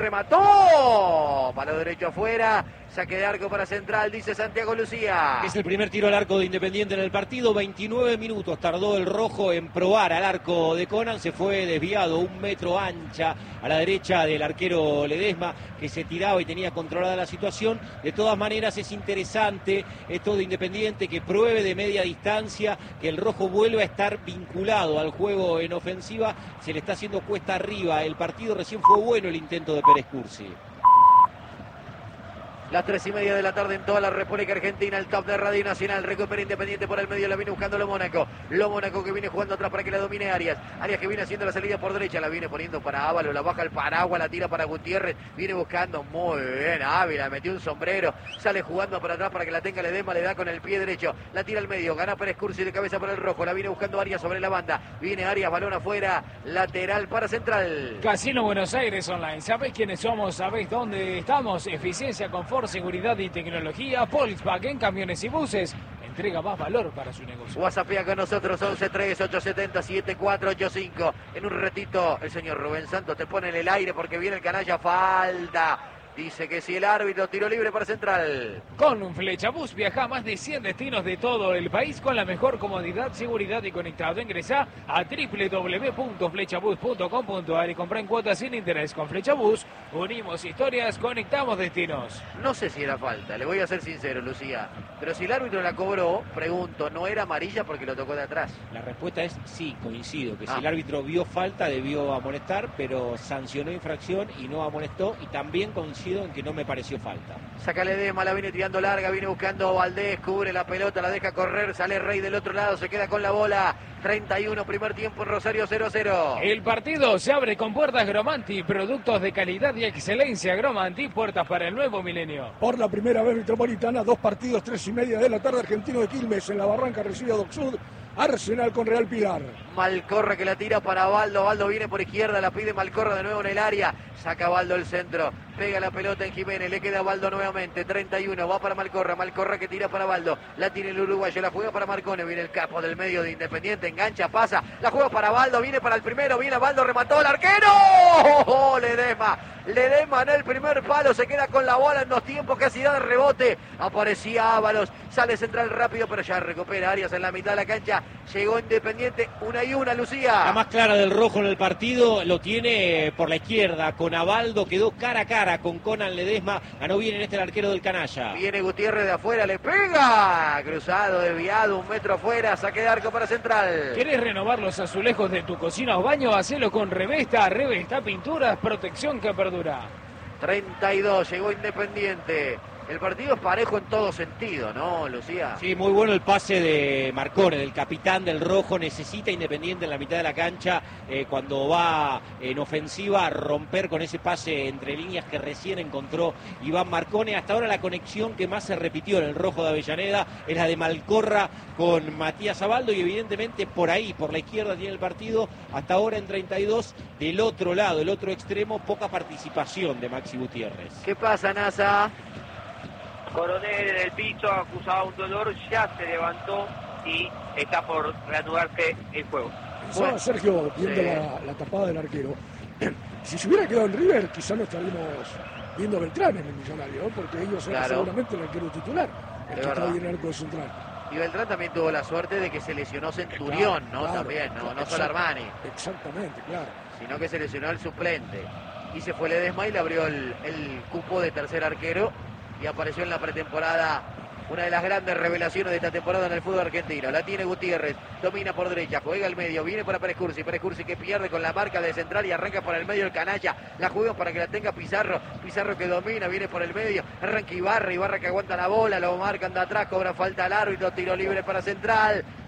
remató, palo derecho afuera, saque de arco para Central, dice Santiago Lucía. Es el primer tiro al arco de Independiente en el partido, veintinueve minutos tardó el rojo en probar al arco de Conan, se fue desviado un metro ancha a la derecha del arquero Ledesma, que se tiraba y tenía controlada la situación. De todas maneras es interesante esto de Independiente, que pruebe de media distancia, que el rojo vuelva a estar vinculado al juego en ofensiva, se le está haciendo cuesta arriba el partido, recién fue bueno el intento de Pérez Cursi. Las tres y media de la tarde en toda la República Argentina. El top de Radio Nacional. Recupera Independiente por el medio. La viene buscando Lo Mónaco. Lo Mónaco que viene jugando atrás para que la domine Arias. Arias que viene haciendo la salida por derecha. La viene poniendo para Ábalos. La baja el paraguas. La tira para Gutiérrez. Viene buscando muy bien Ávila. Metió un sombrero. Sale jugando para atrás para que la tenga Ledesma. Le da con el pie derecho. La tira al medio. Gana Pérez Cursi de cabeza por el rojo. La viene buscando Arias sobre la banda. Viene Arias. Balón afuera. Lateral para Central. Casino Buenos Aires Online. ¿Sabés quiénes somos? ¿Sabés dónde estamos? Eficiencia, confort, seguridad y tecnología. Volkswagen Camiones y Buses. Entrega más valor para su negocio. WhatsAppea con nosotros once tres ocho siete cero siete cuatro ocho cinco. En un ratito el señor Rubén Santos te pone en el aire porque viene el canalla. Falta. Dice que si el árbitro, tiro libre para Central. Con Flechabús viaja a más de cien destinos de todo el país con la mejor comodidad, seguridad y conectado. Ingresa a doble u doble u doble u punto flechabús punto com punto a r y compra en cuotas sin interés. Con Flechabús unimos historias, conectamos destinos. No sé si era falta, le voy a ser sincero, Lucía. Pero si el árbitro la cobró, pregunto, ¿no era amarilla porque lo tocó de atrás? La respuesta es sí, coincido, que Ah. si el árbitro vio falta debió amonestar, pero sancionó infracción y no amonestó, y también coincido en que no me pareció falta. Saca Ledesma, la viene tirando larga, viene buscando Valdés, cubre la pelota, la deja correr, sale Rey del otro lado, se queda con la bola. treinta y uno, primer tiempo en Rosario, cero a cero. El partido se abre con puertas Gromanti, productos de calidad y excelencia. Gromanti, puertas para el nuevo milenio. Por la primera vez metropolitana, dos partidos, tres y media de la tarde. Argentino de Quilmes en la Barranca recibe a Doc Sud. Arsenal con Real Pilar. Malcorra que la tira para Baldo. Baldo viene por izquierda, la pide Malcorra de nuevo en el área. Saca Baldo el centro. Pega la pelota en Jiménez. Le queda Baldo nuevamente. treinta y uno. Va para Malcorra. Malcorra que tira para Baldo. La tiene el uruguayo. La juega para Marcone. Viene el capo del medio de Independiente. Engancha, pasa. La juega para Baldo. Viene para el primero. Viene Baldo. Remató el arquero. ¡Oh, Ledesma! Ledesma en el primer palo. Se queda con la bola en dos tiempos. Casi da de rebote. Aparecía Ábalos. Sale Central rápido, pero ya recupera Arias en la mitad de la cancha. Llegó Independiente. Una y una, Lucía. La más clara del rojo en el partido lo tiene por la izquierda con Abaldo, quedó cara a cara con Conan Ledesma, ganó bien en este el arquero del canalla. Viene Gutiérrez de afuera, le pega, cruzado, desviado, un metro afuera, saque de arco para Central. ¿Querés renovar los azulejos de tu cocina o baño? Hacelo con Revesta, Revesta Pinturas, protección que perdura. treinta y dos, llegó Independiente. El partido es parejo en todo sentido, ¿no, Lucía? Sí, muy bueno el pase de Marcone, del capitán del rojo. Necesita Independiente en la mitad de la cancha, eh, cuando va en ofensiva, a romper con ese pase entre líneas que recién encontró Iván Marcone. Hasta ahora la conexión que más se repitió en el rojo de Avellaneda es la de Malcorra con Matías Abaldo, y evidentemente por ahí, por la izquierda tiene el partido. Hasta ahora en treinta y dos, del otro lado, el otro extremo, poca participación de Maxi Gutiérrez. ¿Qué pasa, Nasa? Coronel en el piso, acusaba un dolor, ya se levantó y está por reanudarse el juego. Pensaba Bueno, Sergio, viendo sí. la, la tapada del arquero. Si se hubiera quedado en River, quizá no estaríamos viendo a Beltrán en el Millonario, ¿no? Porque ellos eran Claro. seguramente el arquero titular, el Es que está verdad. ahí en el arco de Central. Y Beltrán también tuvo la suerte de que se lesionó Centurión, Claro, ¿no? claro, También, no, claro, no solo Armani, Exactamente, claro. sino que se lesionó el suplente. Y se fue Ledesma y le abrió el, el cupo de tercer arquero y apareció en la pretemporada una de las grandes revelaciones de esta temporada en el fútbol argentino. La tiene Gutiérrez, domina por derecha, juega al medio, viene para Pérez Cursi, Pérez Cursi que pierde con la marca de Central y arranca por el medio el canalla. La juega para que la tenga Pizarro, Pizarro que domina, viene por el medio, arranca Ibarra, Ibarra que aguanta la bola, lo marcan de atrás, cobra falta al árbitro, tiro libre para Central.